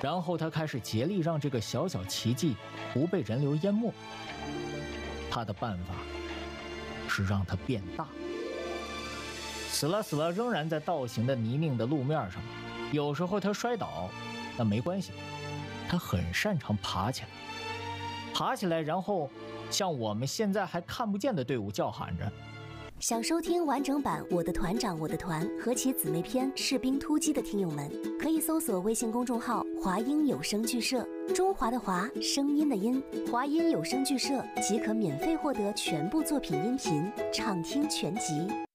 然后他开始竭力让这个小小奇迹不被人流淹没。他的办法是让它变大。死了仍然在倒行的泥泞的路面上，有时候他摔倒，但没关系，他很擅长爬起来。爬起来，然后向我们现在还看不见的队伍叫喊着。 想收听完整版《我的团长我的团》和其姊妹篇《士兵突击》的听友们，可以搜索微信公众号“华音有声剧社”，中华的华，声音的音，华音有声剧社即可免费获得全部作品音频，畅听全集。